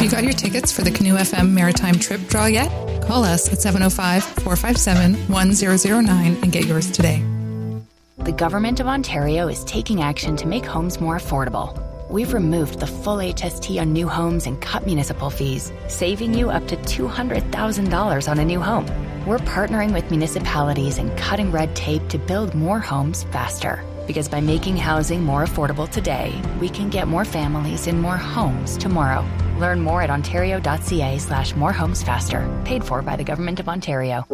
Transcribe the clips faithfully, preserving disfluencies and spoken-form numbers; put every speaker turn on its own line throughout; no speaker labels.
you got your tickets for the Canoe F M Maritime Trip Draw yet? Call us at seven oh five, four five seven, one zero zero nine and get yours today.
The Government of Ontario is taking action to make homes more affordable. We've removed the full H S T on new homes and cut municipal fees, saving you up to two hundred thousand dollars on a new home. We're partnering with municipalities and cutting red tape to build more homes faster. Because by making housing more affordable today, we can get more families in more homes tomorrow. Learn more at ontario.ca slash more homes faster. Paid for by the Government of Ontario.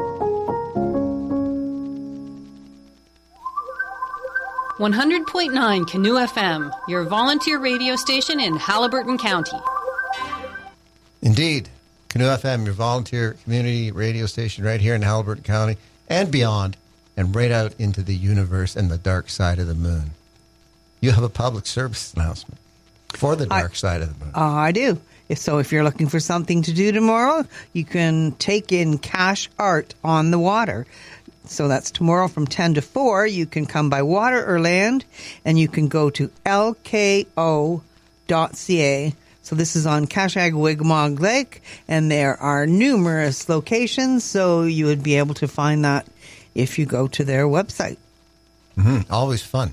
one hundred point nine Canoe F M, your volunteer radio station in Haliburton County.
Indeed. Canoe F M, your volunteer community radio station right here in Haliburton County and beyond, and right out into the universe and the dark side of the moon. You have a public service announcement for the dark I, side of the moon.
Uh, I do. If so, if you're looking for something to do tomorrow, you can take in Cash Art on the Water. So that's tomorrow from ten to four. You can come by water or land, and you can go to L K O dot C A. So this is on Kashag-Wigmog Lake, and there are numerous locations, so you would be able to find that if you go to their website.
Mm-hmm. Always fun.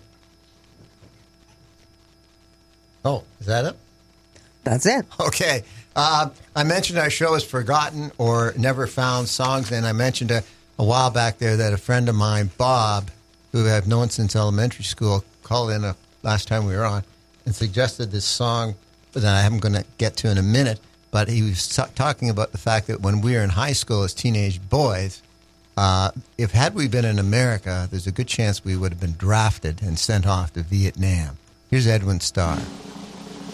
Oh, is that it?
That's it.
Okay. Uh, I mentioned our show is Forgotten or Never Found Songs, and I mentioned a, a while back there that a friend of mine, Bob, who I've known since elementary school, called in a, last time we were on and suggested this song that I'm going to get to in a minute, but he was t- talking about the fact that when we were in high school as teenage boys, uh, if had we been in America, there's a good chance we would have been drafted and sent off to Vietnam. Here's Edwin Starr.